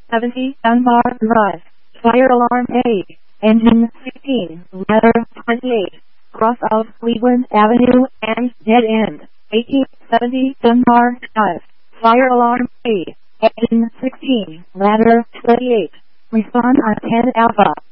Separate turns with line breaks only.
1870 Dunbar Drive. Fire alarm A. Engine 16, ladder 28. Cross of Cleveland Avenue and dead end. 1870 Dunbar Drive. Fire alarm A. Engine 16, ladder 28. Respond on 10 Alpha.